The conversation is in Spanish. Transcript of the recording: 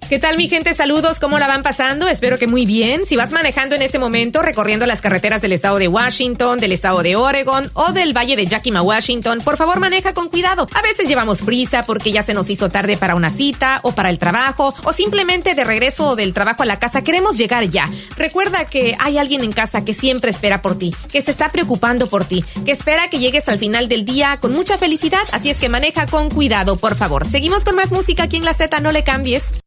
¿Qué tal, mi gente? Saludos, ¿cómo la van pasando? Espero que muy bien. Si vas manejando en ese momento, recorriendo las carreteras del estado de Washington, del estado de Oregon o del valle de Yakima, Washington, por favor maneja con cuidado. A veces llevamos prisa porque ya se nos hizo tarde para una cita o para el trabajo o simplemente de regreso del trabajo a la casa queremos llegar ya. Recuerda que hay alguien en casa que siempre espera por ti, que se está preocupando por ti, que espera que llegues al final del día con mucha felicidad. Así es que maneja con cuidado, por favor. Seguimos con más música aquí en La Z, no le cambies.